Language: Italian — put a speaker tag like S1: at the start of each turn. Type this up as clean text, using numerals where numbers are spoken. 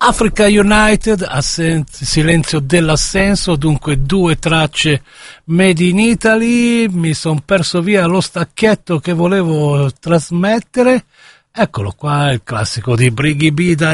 S1: Africa United, silenzio dell'assenso, dunque 2 tracce made in Italy. Mi son perso via lo stacchetto che volevo trasmettere. Eccolo qua, il classico di Brighi Bida